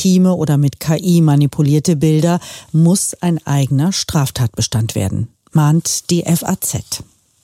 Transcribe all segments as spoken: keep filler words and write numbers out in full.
legitime oder mit K I manipulierte Bilder muss ein eigener Straftatbestand werden, mahnt die F A Z.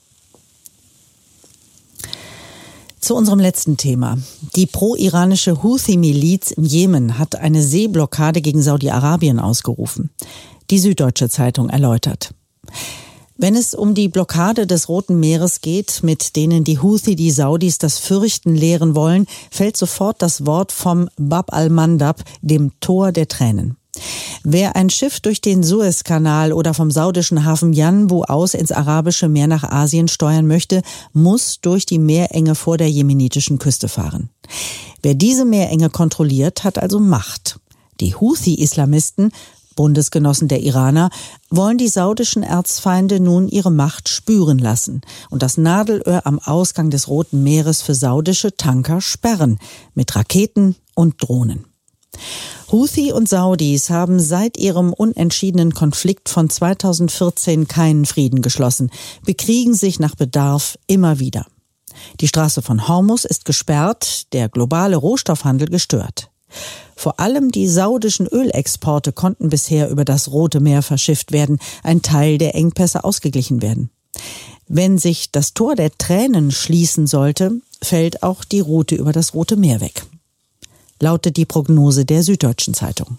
Zu unserem letzten Thema. Die pro-iranische Houthi-Miliz im Jemen hat eine Seeblockade gegen Saudi-Arabien ausgerufen. Die Süddeutsche Zeitung erläutert: Wenn es um die Blockade des Roten Meeres geht, mit denen die Houthi die Saudis das Fürchten lehren wollen, fällt sofort das Wort vom Bab al-Mandab, dem Tor der Tränen. Wer ein Schiff durch den Suezkanal oder vom saudischen Hafen Yanbu aus ins arabische Meer nach Asien steuern möchte, muss durch die Meerenge vor der jemenitischen Küste fahren. Wer diese Meerenge kontrolliert, hat also Macht. Die Houthi-Islamisten, Bundesgenossen der Iraner, wollen die saudischen Erzfeinde nun ihre Macht spüren lassen und das Nadelöhr am Ausgang des Roten Meeres für saudische Tanker sperren, mit Raketen und Drohnen. Houthi und Saudis haben seit ihrem unentschiedenen Konflikt von zweitausendvierzehn keinen Frieden geschlossen, bekriegen sich nach Bedarf immer wieder. Die Straße von Hormuz ist gesperrt, der globale Rohstoffhandel gestört. Vor allem die saudischen Ölexporte konnten bisher über das Rote Meer verschifft werden, ein Teil der Engpässe ausgeglichen werden. Wenn sich das Tor der Tränen schließen sollte, fällt auch die Route über das Rote Meer weg, lautet die Prognose der Süddeutschen Zeitung.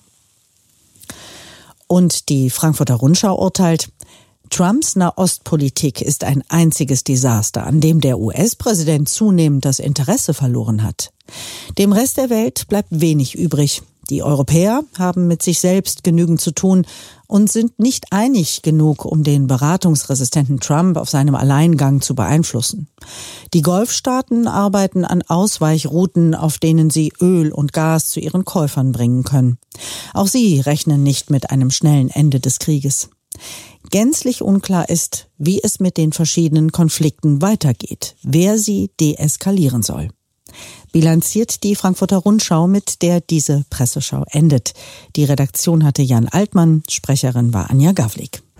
Und die Frankfurter Rundschau urteilt: Trumps Nahostpolitik ist ein einziges Desaster, an dem der U S-Präsident zunehmend das Interesse verloren hat. Dem Rest der Welt bleibt wenig übrig. Die Europäer haben mit sich selbst genügend zu tun und sind nicht einig genug, um den beratungsresistenten Trump auf seinem Alleingang zu beeinflussen. Die Golfstaaten arbeiten an Ausweichrouten, auf denen sie Öl und Gas zu ihren Käufern bringen können. Auch sie rechnen nicht mit einem schnellen Ende des Krieges. Gänzlich unklar ist, wie es mit den verschiedenen Konflikten weitergeht, wer sie deeskalieren soll. Bilanziert die Frankfurter Rundschau, mit der diese Presseschau endet. Die Redaktion hatte Jan Altmann, Sprecherin war Anja Gawlik.